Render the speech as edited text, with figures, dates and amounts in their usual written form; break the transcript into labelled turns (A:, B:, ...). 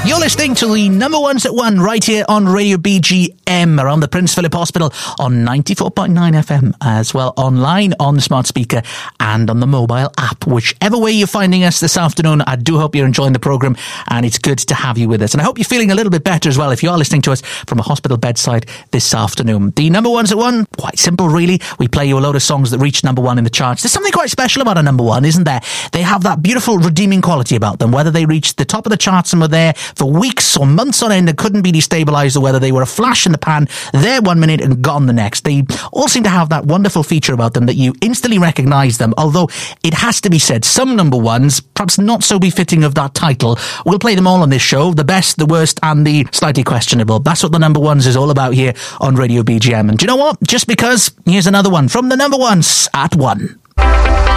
A: You're listening to the number ones at 1 right here on Radio BGM around the Prince Philip Hospital on 94.9 FM, as well online on the smart speaker and on the mobile app. Whichever way you're finding us this afternoon, I do hope you're enjoying the programme, and it's good to have you with us. And I hope you're feeling a little bit better as well if you are listening to us from a hospital bedside this afternoon. The number ones at 1, quite simple really. We play you a load of songs that reach number 1 in the charts. There's something quite special about a number 1, isn't there? They have that beautiful redeeming quality about them, whether they reach the top of the charts and were there for weeks or months on end and couldn't be destabilised, or whether they were a flash in the pan, there 1 minute and gone the next. They all seem to have that wonderful feature about them that you instantly recognise them, although it has to be said, some number ones, perhaps not so befitting of that title. We'll play them all on this show, the best, the worst and the slightly questionable. That's what the number ones is all about here on Radio BGM. And do you know what? Just because, here's another one from the number ones at 1.